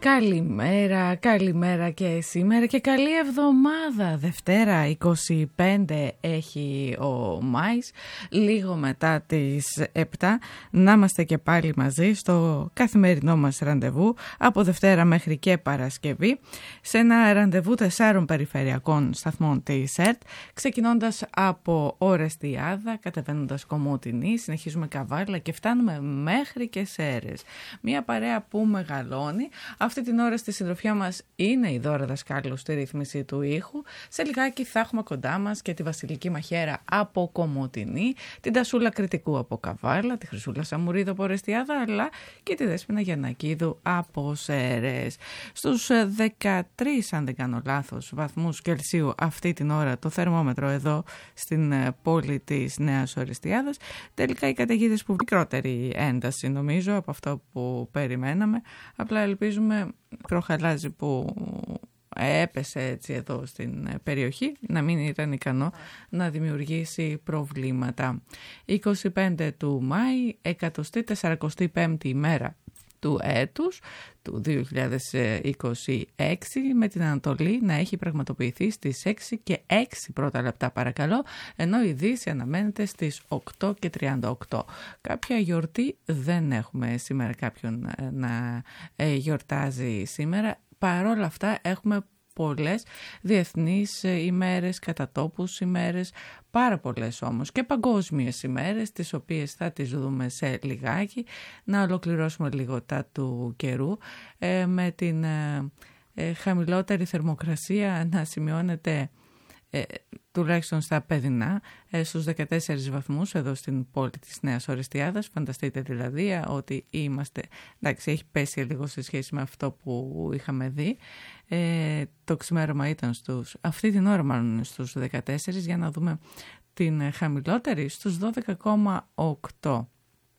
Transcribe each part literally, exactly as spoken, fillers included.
Καλημέρα, καλημέρα και σήμερα και καλή εβδομάδα. Δευτέρα είκοσι πέντε έχει ο Μάης, λίγο μετά τις επτά. Να είμαστε και πάλι μαζί στο καθημερινό μας ραντεβού από Δευτέρα μέχρι και Παρασκευή, σε ένα ραντεβού τεσσάρων περιφερειακών σταθμών της ΕΡΤ, ξεκινώντας από Ορεστιάδα, κατεβαίνοντας Κομοτηνή, συνεχίζουμε Καβάλα και φτάνουμε μέχρι και Σέρρες. Μια παρέα που μεγαλώνει. Αυτή την ώρα στη συντροφιά μας είναι η Δώρα Δασκάλου στη ρύθμιση του ήχου. Σε λιγάκι θα έχουμε κοντά μας και τη Βασιλική Μαχαίρα από Κομοτηνή, την Τασούλα Κρητικού από Καβάλα, τη Χρυσούλα Σαμουρίδου από Ορεστιάδα, αλλά και τη Δέσποινα Γιαννακίδου από Σέρρες. Στους δεκατρείς, αν δεν κάνω λάθος, βαθμούς Κελσίου αυτή την ώρα το θερμόμετρο εδώ στην πόλη της Νέας Ορεστιάδας. Τελικά οι καταιγίδες που μικρότερη ένταση νομίζω από αυτό που περιμέναμε. Απλά ελπίζουμε προχαλάζει που έπεσε έτσι εδώ στην περιοχή να μην ήταν ικανό να δημιουργήσει προβλήματα. είκοσι πέντε του Μάη, εκατοστή τεσσαρακοστή πέμπτη ημέρα του έτους του δύο χιλιάδες είκοσι έξι, με την Ανατολή να έχει πραγματοποιηθεί στις έξι και έξι πρώτα λεπτά παρακαλώ, ενώ η Δύση αναμένεται στις οκτώ και τριάντα οκτώ. Κάποια γιορτή δεν έχουμε σήμερα, κάποιον να γιορτάζει σήμερα. Παρόλα αυτά έχουμε πολλές διεθνείς ημέρες, κατατόπους ημέρες, πάρα πολλές όμως και παγκόσμιες ημέρες, τις οποίες θα τις δούμε σε λιγάκι. Να ολοκληρώσουμε λίγο τα του καιρού ε, με την ε, ε, χαμηλότερη θερμοκρασία να σημειώνεται ε, τουλάχιστον στα παιδινά, ε, στους δεκατέσσερις βαθμούς εδώ στην πόλη της Νέας Ορεστιάδας. Φανταστείτε δηλαδή ότι είμαστε, εντάξει, έχει πέσει λίγο σε σχέση με αυτό που είχαμε δει. Ε, το ξημέρωμα ήταν στους, αυτή την ώρα μάλλον στους δεκατέσσερις, για να δούμε την χαμηλότερη στους δώδεκα κόμμα οκτώ.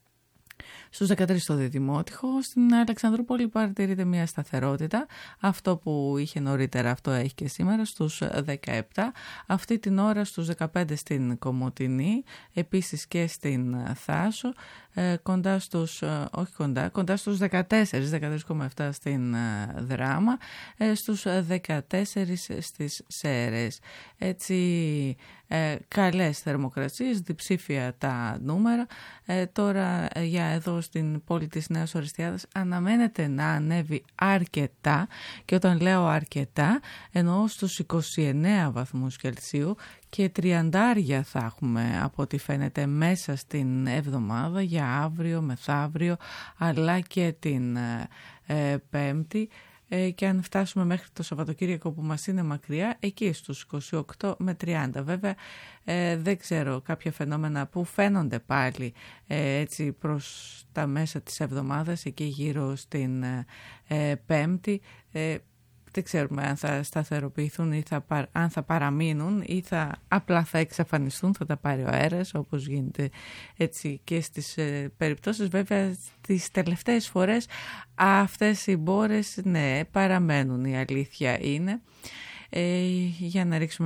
Στους δεκατρείς στο Διδημότυχο, στην Αλεξανδρούπολη παρατηρείται μια σταθερότητα. Αυτό που είχε νωρίτερα, αυτό έχει και σήμερα στους δεκαεπτά. Αυτή την ώρα στους δεκαπέντε στην Κομοτηνή, επίσης και στην Θάσο, ε, κοντά στους, ε, όχι κοντά, κοντά στους δεκατέσσερα, δεκατρείς κόμμα επτά στην ε, Δράμα, ε, στους δεκατέσσερις στις Σέρρες. Έτσι, ε, καλές θερμοκρασίες, διψήφια τα νούμερα. Ε, τώρα ε, για εδώ στην πόλη της Νέας Ορεστιάδας αναμένεται να ανέβει αρκετά, και όταν λέω αρκετά εννοώ στους είκοσι εννέα βαθμούς Κελσίου, και τριαντάρια θα έχουμε από ό,τι φαίνεται μέσα στην εβδομάδα για αύριο, μεθαύριο, αλλά και την ε, Πέμπτη. Ε, και αν φτάσουμε μέχρι το Σαββατοκύριακο που μας είναι μακριά, εκεί στους είκοσι οκτώ με τριάντα. Βέβαια ε, δεν ξέρω κάποια φαινόμενα που φαίνονται πάλι ε, έτσι προς τα μέσα της εβδομάδας, εκεί γύρω στην ε, Πέμπτη. Ε, δεν ξέρουμε αν θα σταθεροποιηθούν ή θα, αν θα παραμείνουν ή θα απλά θα εξαφανιστούν, θα τα πάρει ο αέρας, όπως γίνεται έτσι και στις ε, περιπτώσεις. Βέβαια τις τελευταίες φορές αυτές οι μπόρες ναι παραμένουν, η αλήθεια είναι. Ε, για να ρίξουμε